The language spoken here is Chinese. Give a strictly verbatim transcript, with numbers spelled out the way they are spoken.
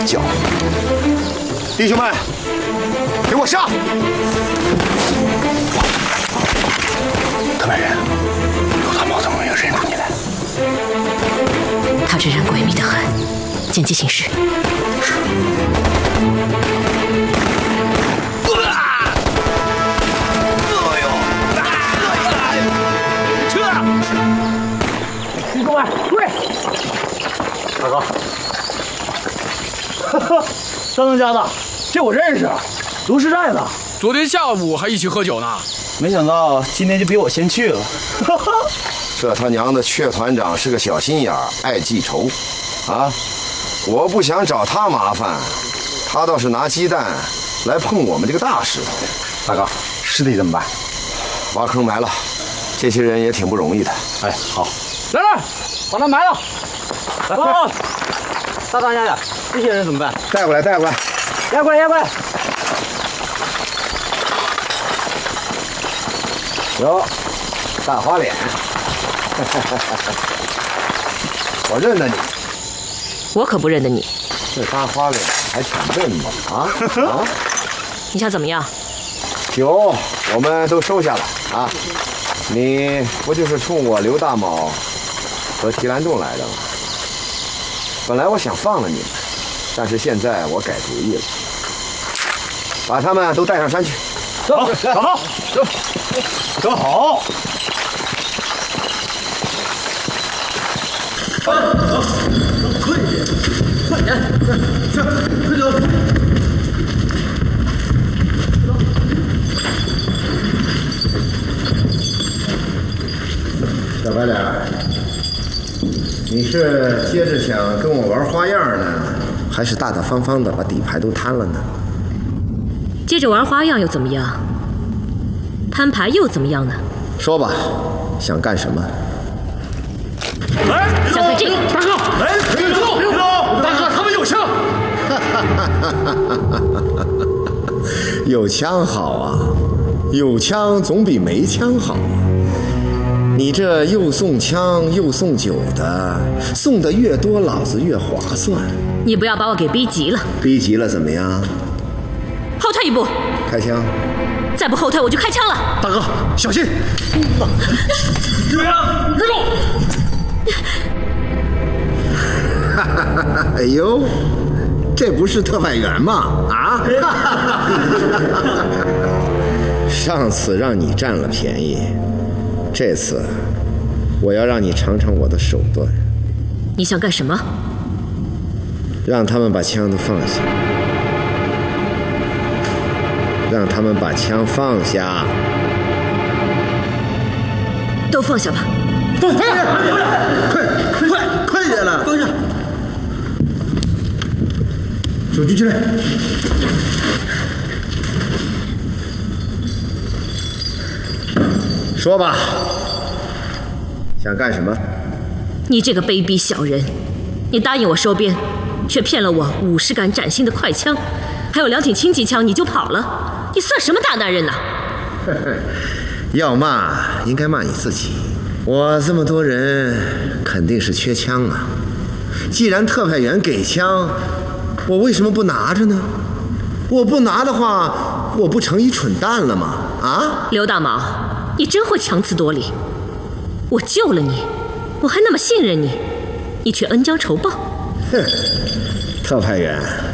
叫。弟兄们，给我上！ 特派员，刘大毛怎么没有认出你来？ 他这人诡秘得很，见机行事。 是。 弟兄们，追！ 大哥，哈哈，张当家的，这我认识，卢师寨的。 昨天下午还一起喝酒呢， 没想到今天就比我先去了。哈哈， 这他娘的阙团长是个小心眼儿，爱记仇，啊！我不想找他麻烦，他倒是拿鸡蛋来碰我们这个大石头。 大哥，尸体怎么办？ 挖坑埋了，这些人也挺不容易的。 哎，好。 来来，把他埋了。来，啊、大当家的，这些人怎么办？ 带过来，带过来， 押过来，押过来。 哟，大花脸，我认得你。 我可不认得你。 这大花脸还挺笨嘛，啊啊！ 你想怎么样？ 酒我们都收下了啊。你不就是冲我刘大卯和提篮洞来的吗？本来我想放了你们，但是现在我改主意了，把他们都带上山去。 走，走，走，走好。走，走，快一点，快点，去，快走。 小白脸，你是接着想跟我玩花样呢，还是大大方方的把底牌都摊了呢？ 接着玩花样又怎么样？摊牌又怎么样呢？ 说吧，想干什么？ 来， 想对阵大哥，来，别动，别动，大哥，他们有枪。 有枪好啊，有枪总比没枪好啊。你这又送枪又送酒的，送的越多，老子越划算。 你不要把我给逼急了。 逼急了怎么样？ 后退一步。 开枪。 再不后退我就开枪了。 大哥，小心！怎么样？别动！ 哎呦，这不是特派员吗？啊！上次让你占了便宜，这次我要让你尝尝我的手段。 你想干什么？ 让他们把枪都放下。让他们把枪放下， 都放下吧。 放下！快快快点了！放下！手举起来！ 说吧，想干什么？ 你这个卑鄙小人，你答应我收编，却骗了我五十杆崭新的快枪，还有两挺轻机枪，你就跑了。你算什么大男人呐？ 要骂应该骂你自己。我这么多人，肯定是缺枪啊。既然特派员给枪，我为什么不拿着呢？我不拿的话，我不成一蠢蛋了吗？啊？ 刘大毛，你真会强词夺理。我救了你，我还那么信任你，你却恩将仇报。 哼，特派员。